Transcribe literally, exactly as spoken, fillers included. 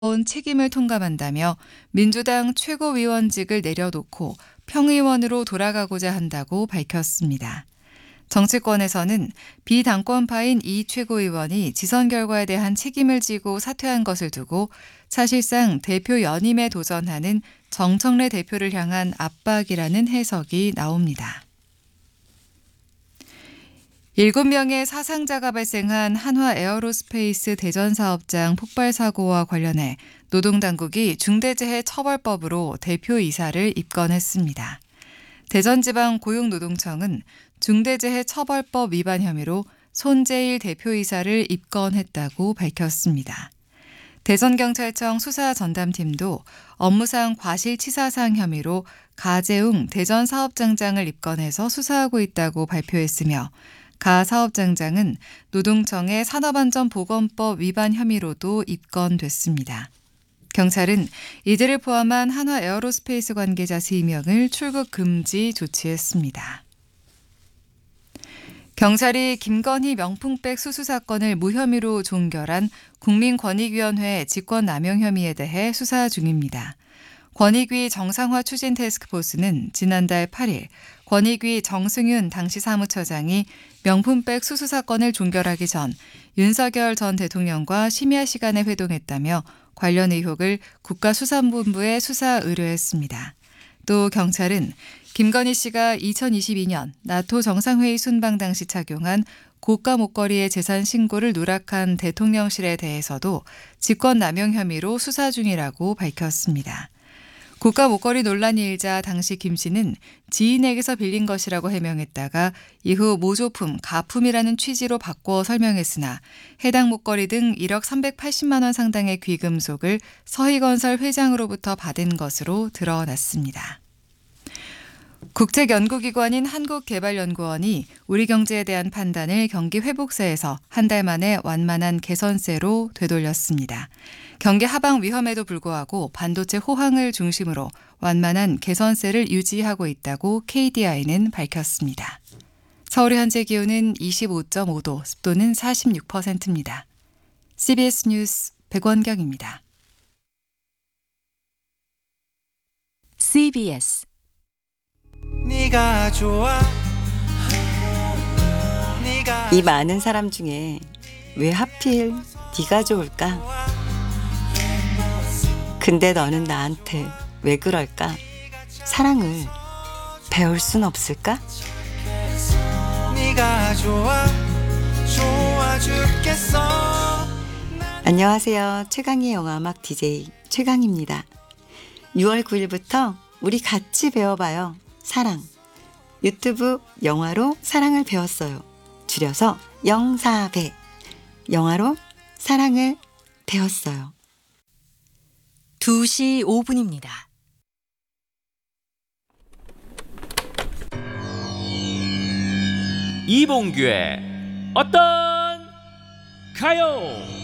책임을 통감한다며 민주당 최고위원직을 내려놓고 평의원으로 돌아가고자 한다고 밝혔습니다. 정치권에서는 비당권파인 이 최고위원이 지선 결과에 대한 책임을 지고 사퇴한 것을 두고 사실상 대표 연임에 도전하는 정청래 대표를 향한 압박이라는 해석이 나옵니다. 일곱 명의 사상자가 발생한 한화 에어로스페이스 대전 사업장 폭발 사고와 관련해 노동당국이 중대재해처벌법으로 대표이사를 입건했습니다. 대전지방고용노동청은 중대재해처벌법 위반 혐의로 손재일 대표이사를 입건했다고 밝혔습니다. 대전경찰청 수사전담팀도 업무상 과실치사상 혐의로 가재웅 대전사업장장을 입건해서 수사하고 있다고 발표했으며 가 사업장장은 노동청의 산업안전보건법 위반 혐의로도 입건됐습니다. 경찰은 이들을 포함한 한화 에어로스페이스 관계자 세 명을 출국 금지 조치했습니다. 경찰이 김건희 명품백 수수 사건을 무혐의로 종결한 국민권익위원회 직권남용 혐의에 대해 수사 중입니다. 권익위 정상화 추진 태스크포스는 지난달 팔 일 권익위 정승윤 당시 사무처장이 명품백 수수 사건을 종결하기 전 윤석열 전 대통령과 심야 시간에 회동했다며 관련 의혹을 국가수사본부에 수사 의뢰했습니다. 또 경찰은 김건희 씨가 이천이십이 년 나토 정상회의 순방 당시 착용한 고가 목걸이의 재산 신고를 누락한 대통령실에 대해서도 직권남용 혐의로 수사 중이라고 밝혔습니다. 고가 목걸이 논란이 일자 당시 김 씨는 지인에게서 빌린 것이라고 해명했다가 이후 모조품, 가품이라는 취지로 바꿔 설명했으나 해당 목걸이 등 일억 삼백팔십만 원 상당의 귀금속을 서희건설 회장으로부터 받은 것으로 드러났습니다. 국책연구기관인 한국개발연구원이 우리 경제에 대한 판단을 경기 회복세에서 한 달 만에 완만한 개선세로 되돌렸습니다. 경기 하방 위험에도 불구하고 반도체 호황을 중심으로 완만한 개선세를 유지하고 있다고 케이디아이는 밝혔습니다. 서울의 현재 기온은 이십오 점 오 도, 습도는 사십육 퍼센트입니다. 씨비에스 뉴스 백원경입니다. 씨비에스 네가 좋아. 이 많은 사람 중에 왜 하필 네가 좋을까? 근데 너는 나한테 왜 그럴까? 사랑을 배울 순 없을까? 네가 좋아. 좋아 죽겠어. 안녕하세요. 최강의 영화음악 디제이 최강입니다. 유월 구 일부터 우리 같이 배워봐요. 사랑. 유튜브 영화로 사랑을 배웠어요. 줄여서 영사배. 영화로 사랑을 배웠어요. 두 시 오 분입니다. 이봉규의 어떤 가요?